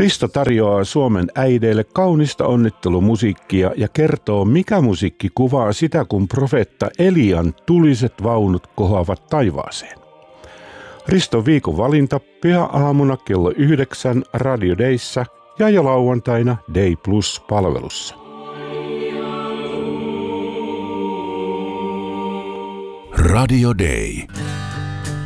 Risto tarjoaa Suomen äideille kaunista onnittelumusiikkia ja kertoo, mikä musiikki kuvaa sitä, kun profeetta Elian tuliset vaunut kohoavat taivaaseen. Riston viikon valinta pyhäaamuna kello 9 Radio Dayssä ja jo lauantaina Day Plus-palvelussa. Radio Day.